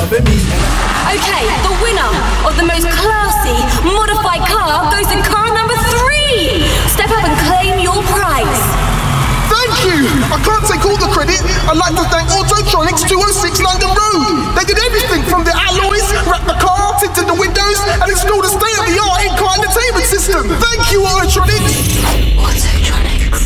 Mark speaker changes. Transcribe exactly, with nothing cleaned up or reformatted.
Speaker 1: for me.
Speaker 2: Okay, the winner of the most classy modified car goes to car number three. Step up and claim your prize.
Speaker 3: Thank you! I can't take all the credit. I'd like to thank Autotronic